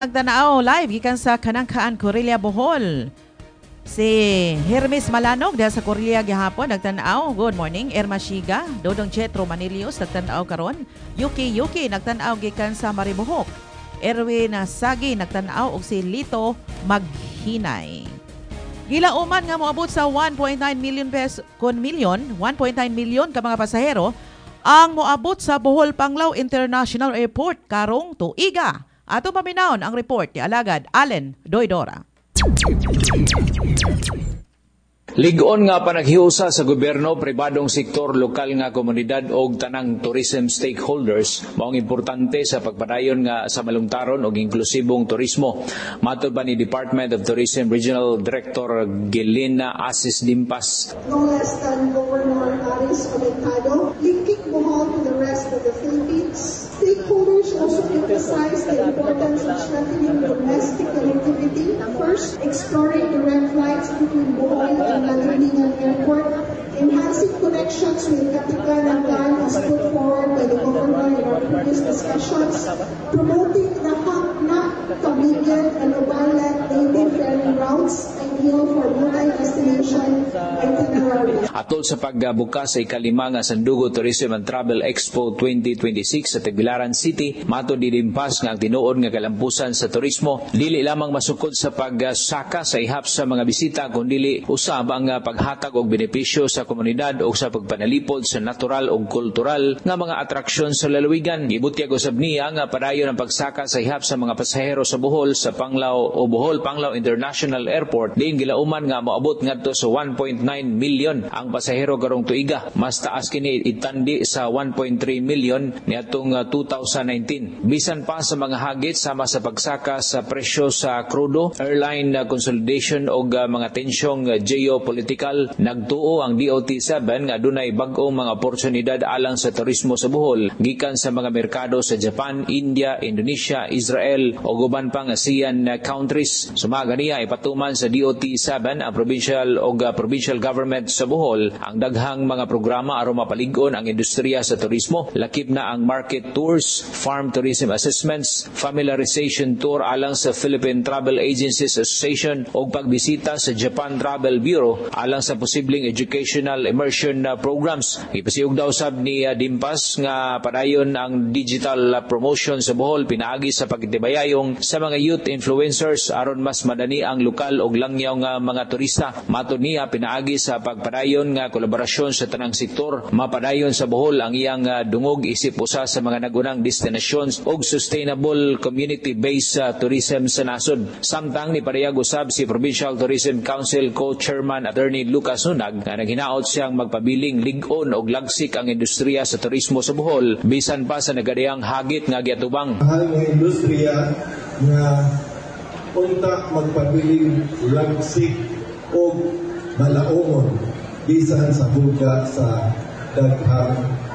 Nagtanaaw live gikan sa Kanangkaan, Corelia, Bohol. Si Hermes Malanog dahil sa Corelia gihapon nagtanaw. Good morning. Irma Shiga, Dodong Chetro Manilios nagtanaw karon. Yuki nagtanaw gikan sa Maribohok. Erwin Sagi nagtanaw og si Lito Maghinay. Gilauman nga moabot sa 1.9 million pesos 1.9 million ka mga pasahero ang moabot sa Bohol Panglao International Airport karong tuiga. Ato paminawon ang report ni Alagad Allen Doydora. Ligon nga panaghiusa sa gobyerno, pribadong sektor, lokal nga komunidad o tanang tourism stakeholders maong importante sa pagpadayon nga sa malungtaron og inklusibong turismo. Matod ba ni Department of Tourism Regional Director Gelina Asis Dimpas. No less than Governor Aris Comentado, linking Bohol to the rest of the Philippines. Stakeholders also emphasize the importance of strengthening domestic connectivity. First, exploring direct flights between Bohol and Malawigan Airport, enhancing connections with Katigan and Gan as put forward by the governor in our previous discussions, promoting the HAPNA, convenient and Obalat daily ferry routes, ideal for multi-destination itineraries. Atol sa pagbukas sa ikalima nga Sandugo Tourism and Travel Expo 2026 sa Tagbilaran City, matod ni Dimpas nga ang tinuod nga kalampusan sa turismo dili lamang masukod sa pagsaka sa ihap sa mga bisita kundi usab ang paghatag og benepisyo sa komunidad o sa pagpanalipod sa natural o kultural nga mga atraksyon sa lalawigan. Gibutyag usab niya nga padayon ang pagsaka sa ihap sa mga pasahero sa Bohol sa Panglao o Bohol Panglao International Airport diin gilauman nga moabot ngadto sa 1.9 million ang pasahero karong tuiga. Mas taas kini itandi sa 1.3 million niadtong 2019. Bisan pa sa mga hagit sama sa pagsaka sa presyo sa krudo, airline consolidation o mga tensyong geopolitical, nagtuo ang DOT-7 nga dunay bag-ong mga oportunidad alang sa turismo sa Bohol gikan sa mga merkado sa Japan, India, Indonesia, Israel o guban pang ASEAN countries. Sumaga niya ipatuman sa DOT-7 ang provincial government sa Bohol ang daghang mga programa aron mapalig-on ang industriya sa turismo. Lakip na ang market tours, farm tourism assessments, familiarization tour alang sa Philippine Travel Agencies Association o pagbisita sa Japan Travel Bureau alang sa posibleng educational immersion programs. Ipasiug daw sab ni Dimpas nga padayon ang digital promotion sa Bohol pinaagi sa pagtibayayong sa mga youth influencers aron mas madani ang lokal og langyaw nga mga turista. Matod niya pinaagi sa pagpadayon nga kolaborasyon sa tanang sektor, mapadayon sa Bohol ang iyang dungog isip usa sa mga nagunang destinations og sustainable community-based tourism sa nasod. Samtang ni padayag usab si Provincial Tourism Council Co-Chairman Attorney Lucas Nunag nga naghinaot siyang magpabiling lig-on og lagsik ang industriya sa turismo sa Bohol bisan pa sa nagadayang hagit nga giatubang. Mahal nga industriya nga unta magpabiling lagsik og malaumon bisan sa buga sa daghang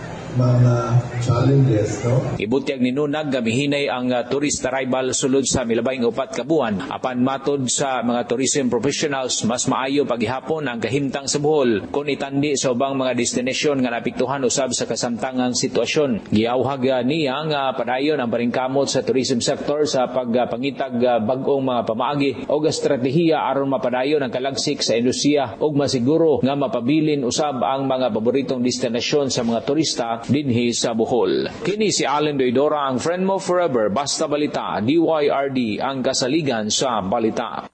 mga challenges, no? Ibutyag ni Nunag gamihinay ang tourist arrival sulod sa milabayng 4 ka buwan. Apan matod sa mga tourism professionals, mas maayo paghihapon ang kahimtang sa Bohol kung itandi sa ubang mga destinasyon nga napiktuhan usab sa kasamtangang sitwasyon. Giawhag niya nga padayon ang paringkamot sa tourism sector sa pagpangitag bag-ong mga pamaagi o estratehiya aron mapadayon ang kalagsik sa industriya ug masiguro nga mapabilin usab ang mga paboritong destinasyon sa mga turista dinhi sa Bohol. Kini si Allen Doydora, ang friend mo forever, basta balita, DYRD, ang kasaligan sa balita.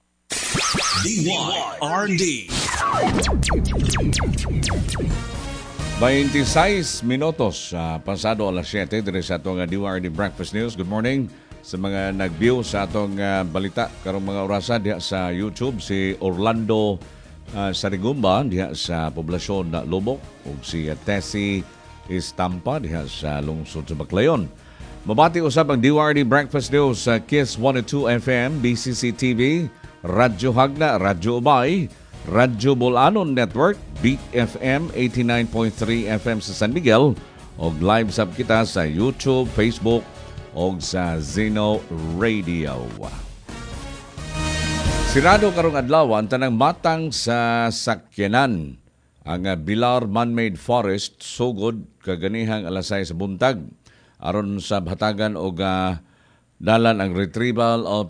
DYRD. 26 minutos pasado alas 7 dire sa atong DYRD Breakfast News. Good morning sa mga nag-view sa atong balita karong mga orasa diha sa YouTube. Si Orlando Sarigumba diha sa poblasyon na Lubok ug si Tessie Istampa diha sa lungsod sa Baclayon. Mabati usab ang DYRD Breakfast News sa Kiss 102 FM, BCC TV, Radyo Hagna, Radyo Ubay, Radyo Bulanon Network, Beat FM 89.3 FM sa San Miguel o live sab kita sa YouTube, Facebook o sa Zeno Radio. Sirado karong adlaw ang tanang matang sa sakyanan. Ang Bilar Man-Made Forest sugod kaganihang alasay sa buntag aron sa hatagan og dalan ang retrieval of